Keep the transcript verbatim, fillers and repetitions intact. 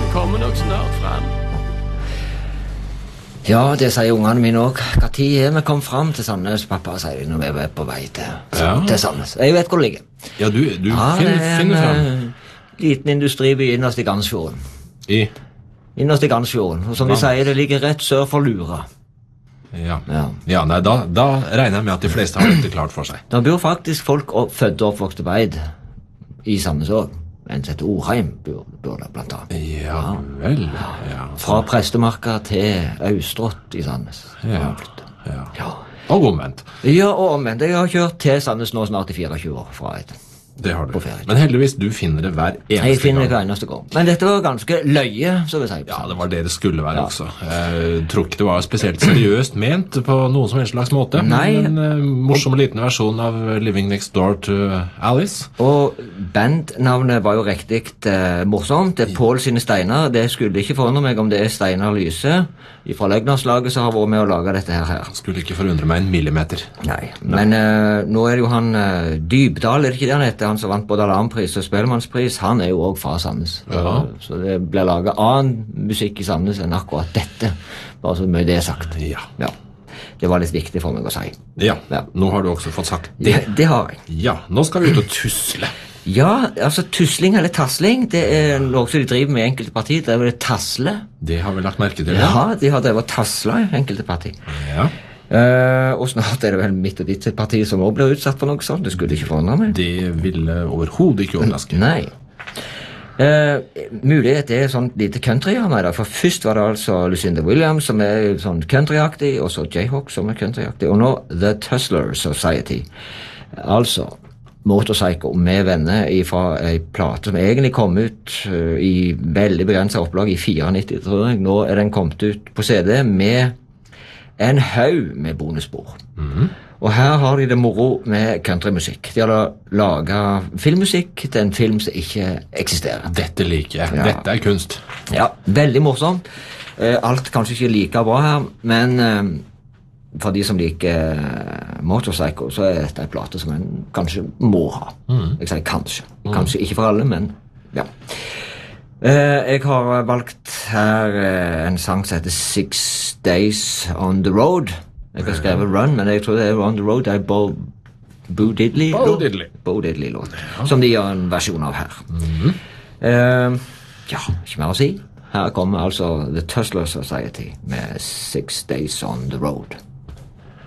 kommer nok snart frem. Ja, det sier ungene mine også. Hva tid er vi kom frem til Sandnes, pappa, sier de når vi er på vei til, Ja. til Sandnes. Jeg vet hvor det ligger. Ja, du, du Ja, fin, det er en finner frem. eh, liten industriby innerst i Gansfjorden. I, Innerst i Gansfjorden. Og som de Ja. sier, det ligger rett sør for Lura. ja. Ja. Ja, nei, da, da regner jeg med at de fleste har dette klart for seg. Der bor faktisk folk opp, født og oppvokst på Eid i Sandnes også. En som heter Orheim bor, bor der blant annet. Ja vel, ja. Fra Prestemarka til Austrott i Sandnes. Ja, Ja. ja. Og omvendt. Ja, og omvendt. Jeg har kjørt til Sandnes nå snart i fireogtjue år fra Eid. Det har du. På ferie. Men heldigvis, du finner det hver eneste Jeg finner det gang. hver eneste gang. Men dette var ganske løye, så vil jeg si. Ja, det var det det skulle være Ja. også. Jeg tror ikke det var spesielt seriøst ment på noen som helst slags måte. Nei. Men en uh, morsom liten versjon av Living Next Door to Alice. Og bandnavnet var jo riktig eh, morsomt. Det er Pål sine steiner. Det skulle ikke forundre meg om det er Steinar Lyse fra Løgnerslaget som har vært med å lage dette her. her. Skulle ikke forundre meg en millimeter. Nei, men eh, nå er det jo han eh, Dybdal, er det ikke det han heter? Han som vant både alarmpris og spellemannspris. Han er jo også fra Sandnes. Ja. Eh, Så det blir laget annen musikk i Sandnes enn akkurat dette. Bare så mye det er sagt. Ja. Ja. Det var litt viktig for meg å si. Ja, Ja. nå har du også fått sagt det. Det, det har jeg. Ja, nå skal vi ut og tusle. Ja, altså tusling eller tasling, det er noe som de driver med i enkelte partier. Det er vel tasle. Det har vi lagt merke til. Ja, de har drevet og tasla i enkelte partier. Ja. Eh, og snart er det vel mitt og ditt sitt parti som også blir utsatt for noe sånt. Det skulle ikke forundre meg. Det ville overhodet ikke overraske. Nei. Uh, mulig det er sånn lite countryhjørne i dag, for først var det altså Lucinda Williams som er sånn countryaktig, og så Jayhawk som er countryaktig, og nå The Tussler Society. Altså Motorpsycho med venner fra en plate som egentlig kom ut uh, i veldig begrenset opplag i nittito, tror jeg. Nå er den kommet ut på C D med en haug med bonusspor. Mhm. Og her har de det moro med countrymusikk. De har da laget filmmusikk til en film som ikke eksisterer. Dette liker jeg. Ja. Dette er kunst. Ja, veldig morsomt. Eh, alt kanskje ikke like bra her, men eh, for de som liker eh, Motorpsycho, så er dette en plate som en kanskje må ha. Jeg sier kanskje. Kanskje ikke for alle, men ja. Eh, jeg har valgt her eh, en sang som heter Six Days on the Road. Jeg har skrevet Run, men jeg tror det er On the Road. Det er Bo, Bo Diddley. Bo Diddley. Bo Diddley-låt, som de gjør en versjon av her. Eh, ja, ikke mer å si. Her kommer altså The Tussler Society med Six Days on the Road.